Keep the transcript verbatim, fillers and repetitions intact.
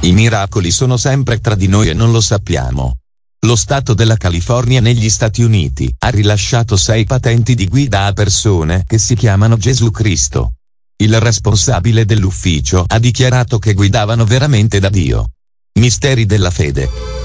I miracoli sono sempre tra di noi e non lo sappiamo. Lo Stato della California negli Stati Uniti ha rilasciato sei patenti di guida a persone che si chiamano Gesù Cristo. Il responsabile dell'ufficio ha dichiarato che guidavano veramente da Dio. Misteri della fede.